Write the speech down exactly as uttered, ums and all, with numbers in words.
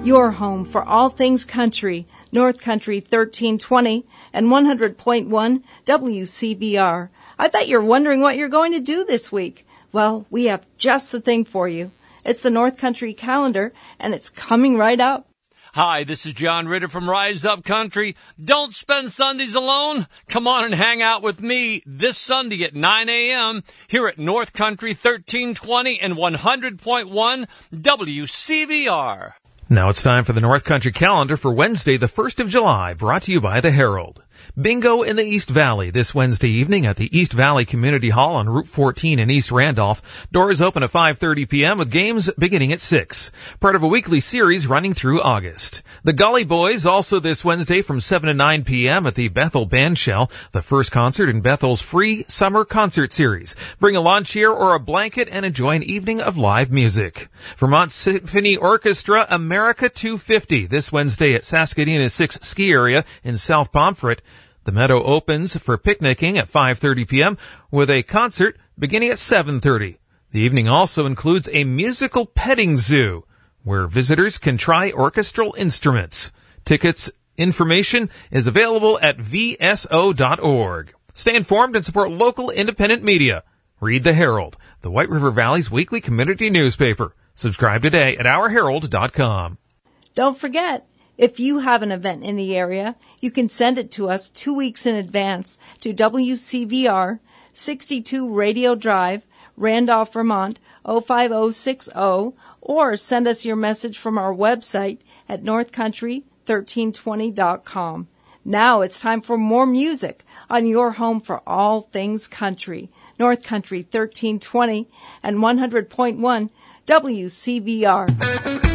Your home for all things country, North Country thirteen twenty and one hundred point one W C V R. I bet you're wondering what you're going to do this week. Well, we have just the thing for you. It's the North Country calendar, and it's coming right up. Hi, this is John Ritter from Rise Up Country. Don't spend Sundays alone. Come on and hang out with me this Sunday at nine a.m. here at North Country thirteen twenty and one hundred point one W C V R. Now it's time for the North Country calendar for Wednesday, the first of July, brought to you by the Herald. Bingo in the East Valley this Wednesday evening at the East Valley Community Hall on Route fourteen in East Randolph. Doors open at five thirty p.m. with games beginning at six. Part of a weekly series running through August. The Gully Boys also this Wednesday from seven to nine p.m. at the Bethel Bandshell, the first concert in Bethel's free summer concert series. Bring a lawn chair or a blanket and enjoy an evening of live music. Vermont Symphony Orchestra America two fifty this Wednesday at Saskadena six Ski Area in South Pomfret. The Meadow opens for picnicking at five thirty p.m. with a concert beginning at seven thirty. The evening also includes a musical petting zoo where visitors can try orchestral instruments. Tickets information is available at v s o dot org. Stay informed and support local independent media. Read the Herald, the White River Valley's weekly community newspaper. Subscribe today at our herald dot com. Don't forget, if you have an event in the area, you can send it to us two weeks in advance to W C V R, sixty-two Radio Drive, Randolph, Vermont, oh five oh six oh, or send us your message from our website at north country thirteen twenty dot com. Now it's time for more music on your home for all things country, North Country thirteen twenty and one hundred point one W C V R.